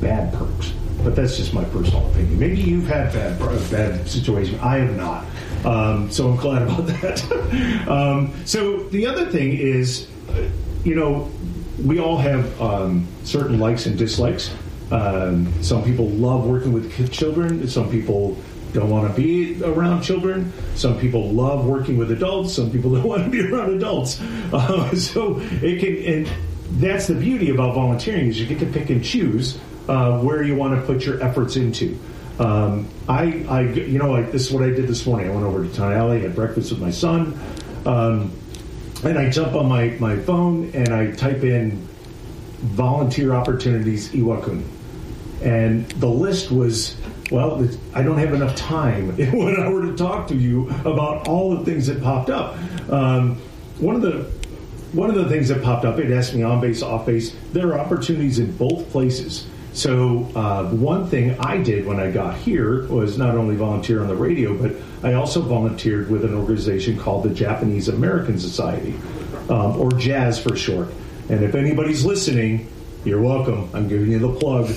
bad perks. But that's just my personal opinion. Maybe you've had bad situations. I have not. So I'm glad about that. So the other thing is, we all have certain likes and dislikes. Some people love working with children. Some people don't want to be around children. Some people love working with adults. Some people don't want to be around adults. So it can, and that's the beauty about volunteering, is you get to pick and choose where you want to put your efforts into. This is what I did this morning. I went over to Town Alley, had breakfast with my son, and I jump on my phone and I type in volunteer opportunities Iwakuni. And the list was, well, I don't have enough time in 1 hour to talk to you about all the things that popped up. One of the things that popped up, it asked me on base, off base. There are opportunities in both places. So one thing I did when I got here was not only volunteer on the radio, but I also volunteered with an organization called the Japanese American Society, or JAZZ for short. And if anybody's listening, you're welcome. I'm giving you the plug.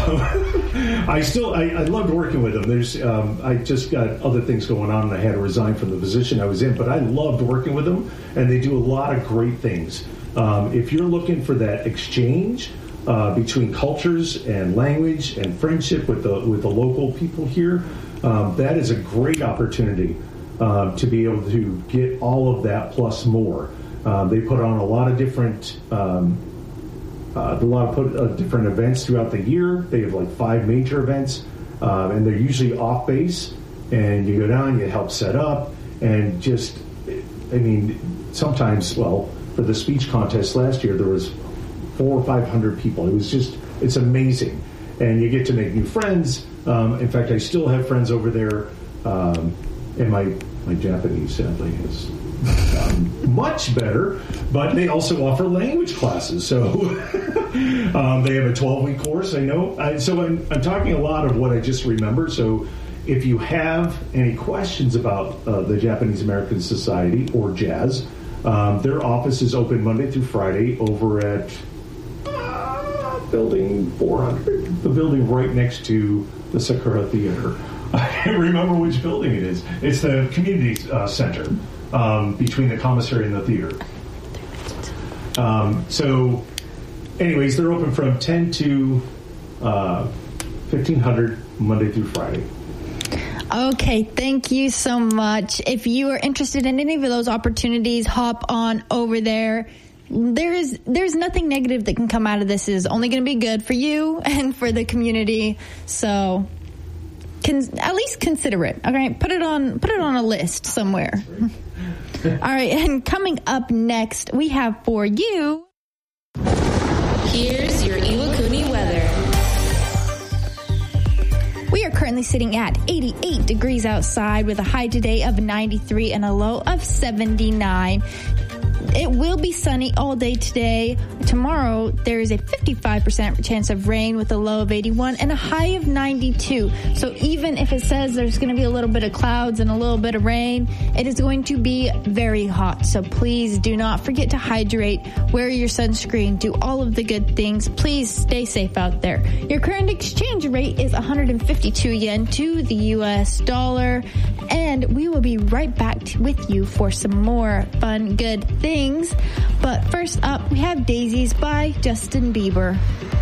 I loved working with them. I just got other things going on, and I had to resign from the position I was in. But I loved working with them, and they do a lot of great things. If you're looking for that exchange between cultures and language and friendship with the local people here, that is a great opportunity to be able to get all of that plus more. They put on a lot of different different events throughout the year. They have like 5 major events, and they're usually off base. And you go down, you help set up, and sometimes, for the speech contest last year, there was 400 or 500 people. It's amazing, and you get to make new friends. In fact, I still have friends over there, and my Japanese sadly has much better, but they also offer language classes. So they have a 12-week course, I know. So I'm talking a lot of what I just remember. So if you have any questions about the Japanese American Society or JAZZ, their office is open Monday through Friday over at Building 400, the building right next to the Sakura Theater. I can't remember which building it is. It's the community center between the commissary and the theater. So, anyways, they're open from 10 to 1500 Monday through Friday. Okay, thank you so much. If you are interested in any of those opportunities, hop on over there. There's nothing negative that can come out of this. It's only going to be good for you and for the community. So at least consider it. Okay, put it on a list somewhere. All right, and coming up next, we have for you. Here's your Iwakuni weather. We are currently sitting at 88 degrees outside with a high today of 93 and a low of 79. It will be sunny all day today. Tomorrow, there is a 55% chance of rain with a low of 81 and a high of 92. So even if it says there's going to be a little bit of clouds and a little bit of rain, it is going to be very hot. So please do not forget to hydrate, wear your sunscreen, do all of the good things. Please stay safe out there. Your current exchange rate is 152 yen to the US dollar. And we will be right back with you for some more fun, good things. But first up, we have Daisies by Justin Bieber.